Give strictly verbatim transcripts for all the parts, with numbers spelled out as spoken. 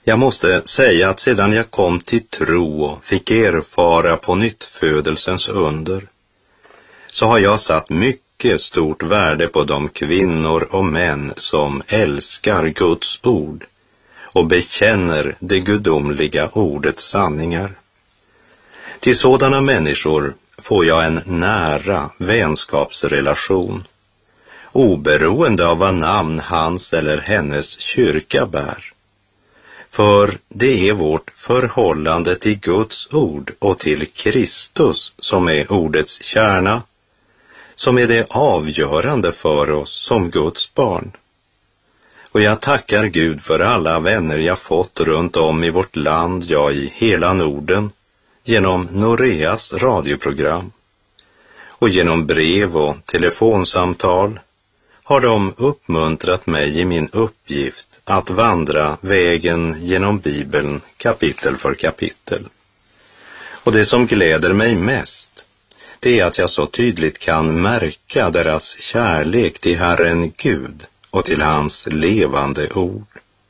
Jag måste säga att sedan jag kom till tro och fick erfara på nyttfödelsens under, så har jag satt mycket stort värde på de kvinnor och män som älskar Guds ord och bekänner det gudomliga ordets sanningar. Till sådana människor får jag en nära vänskapsrelation, oberoende av vad namn hans eller hennes kyrka bär. För det är vårt förhållande till Guds ord och till Kristus som är ordets kärna, som är det avgörande för oss som Guds barn. Och jag tackar Gud för alla vänner jag fått runt om i vårt land, ja i hela Norden, genom Noreas radioprogram. Och genom brev och telefonsamtal har de uppmuntrat mig i min uppgift att vandra vägen genom Bibeln kapitel för kapitel. Och det som gläder mig mest, det är att jag så tydligt kan märka deras kärlek till Herren Gud och till hans levande ord.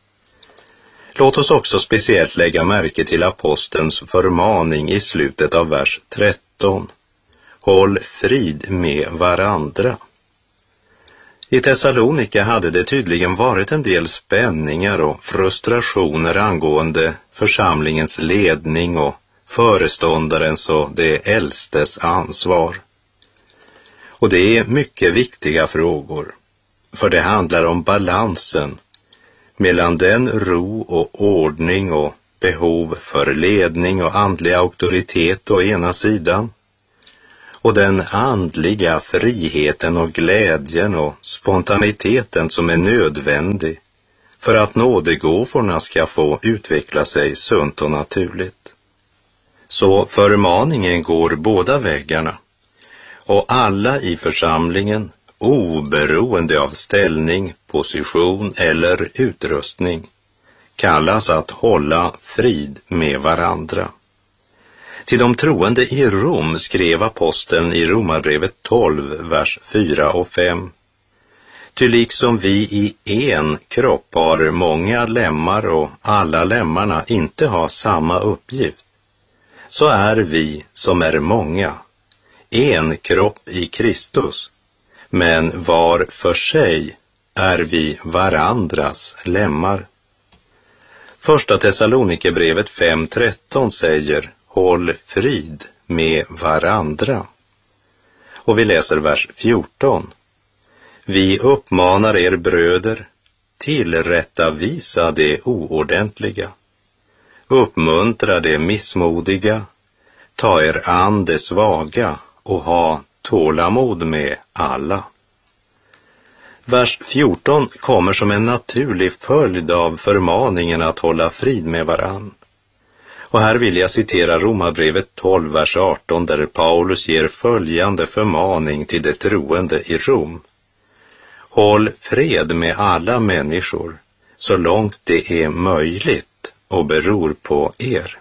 Låt oss också speciellt lägga märke till apostelns förmaning i slutet av vers tretton. Håll frid med varandra. I Thessalonika hade det tydligen varit en del spänningar och frustrationer angående församlingens ledning och föreståndarens och de äldstes ansvar. Och det är mycket viktiga frågor, för det handlar om balansen mellan den ro och ordning och behov för ledning och andlig auktoritet å ena sidan, och den andliga friheten och glädjen och spontaniteten som är nödvändig för att nådegåvorna ska få utveckla sig sunt och naturligt. Så förmaningen går båda väggarna, och alla i församlingen, oberoende av ställning, position eller utrustning, kallas att hålla frid med varandra. Till de troende i Rom skrev aposteln i Romarbrevet tolv, vers fyra och fem. Ty liksom vi i en kropp har många lemmar och alla lemmarna inte har samma uppgift, så är vi som är många en kropp i Kristus, men var för sig är vi varandras lemmar. Första Thessalonikerbrevet fem tretton säger: håll frid med varandra. Och vi läser vers fjorton. Vi uppmanar er bröder, tillrättavisa det oordentliga, uppmuntra det missmodiga, ta er an det svaga och ha tålamod med alla. Vers fjorton kommer som en naturlig följd av förmaningen att hålla frid med varann. Och här vill jag citera Romarbrevet tolv, vers arton, där Paulus ger följande förmaning till de troende i Rom. Håll fred med alla människor, så långt det är möjligt och beror på er.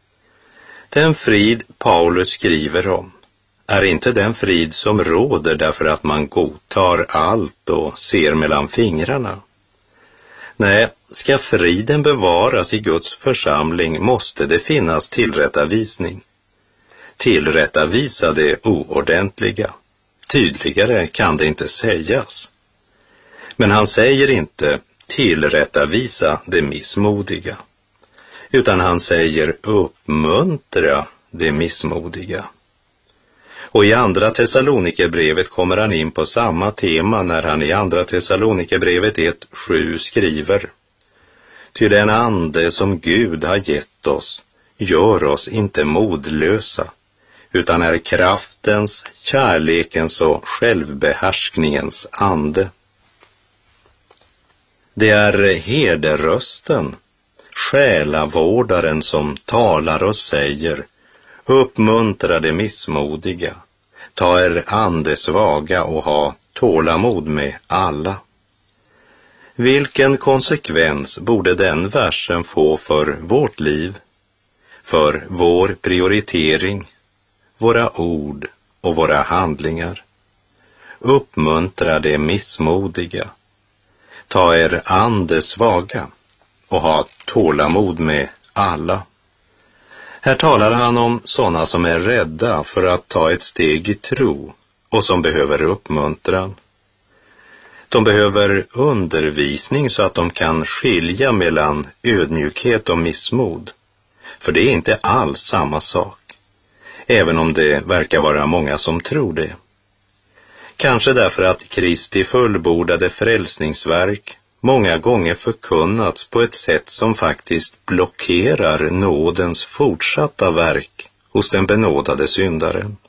Den frid Paulus skriver om är inte den frid som råder därför att man godtar allt och ser mellan fingrarna. Nej, ska friden bevaras i Guds församling måste det finnas tillrättavisning. Tillrättavisa det oordentliga. Tydligare kan det inte sägas. Men han säger inte tillrättavisa det missmodiga, utan han säger uppmuntra det missmodiga. Och i andra Thessalonikerbrevet kommer han in på samma tema när han i andra Thessalonikerbrevet ett sju skriver: Ty den ande som Gud har gett oss gör oss inte modlösa, utan är kraftens, kärlekens och självbehärskningens ande. Det är herderösten, själavårdaren, som talar och säger: uppmuntra det missmodiga, ta er an det svaga och ha tålamod med alla. Vilken konsekvens borde den versen få för vårt liv, för vår prioritering, våra ord och våra handlingar? Uppmuntra det missmodiga, ta er an det svaga och ha tålamod med alla. Här talar han om sådana som är rädda för att ta ett steg i tro och som behöver uppmuntran. De behöver undervisning så att de kan skilja mellan ödmjukhet och missmod. För det är inte alls samma sak, även om det verkar vara många som tror det. Kanske därför att Kristi fullbordade frälsningsverk många gånger förkunnats på ett sätt som faktiskt blockerar nådens fortsatta verk hos den benådade syndaren.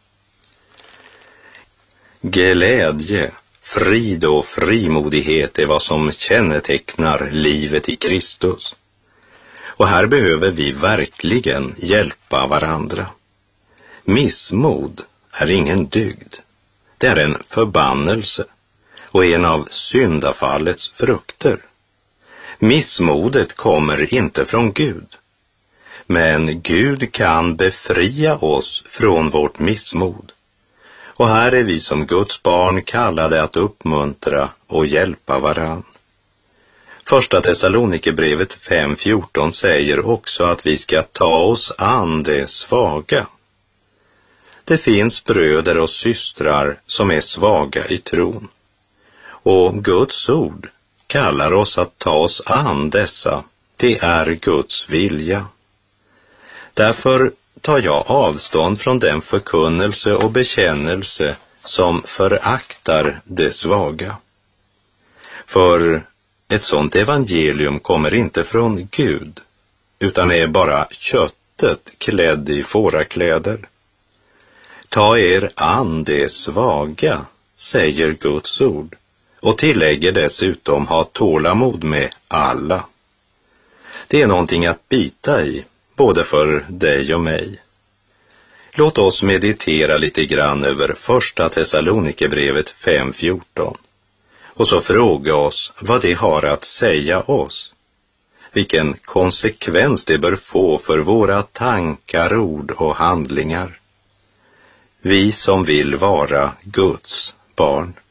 Glädje, frid och frimodighet är vad som kännetecknar livet i Kristus. Och här behöver vi verkligen hjälpa varandra. Missmod är ingen dygd. Det är en förbannelse och en av syndafallets frukter. Missmodet kommer inte från Gud. Men Gud kan befria oss från vårt missmod. Och här är vi som Guds barn kallade att uppmuntra och hjälpa varann. Första Thessalonikerbrevet fem fjorton säger också att vi ska ta oss an det svaga. Det finns bröder och systrar som är svaga i tron. Och Guds ord kallar oss att ta oss an dessa. Det är Guds vilja. Därför tar jag avstånd från den förkunnelse och bekännelse som föraktar det svaga. För ett sådant evangelium kommer inte från Gud, utan är bara köttet klädd i fårakläder. Ta er an det svaga, säger Guds ord, och tillägger dessutom ha tålamod med alla. Det är någonting att bita i, både för dig och mig. Låt oss meditera lite grann över första Thessalonikerbrevet fem fjorton och så fråga oss vad det har att säga oss. Vilken konsekvens det bör få för våra tankar, ord och handlingar. Vi som vill vara Guds barn.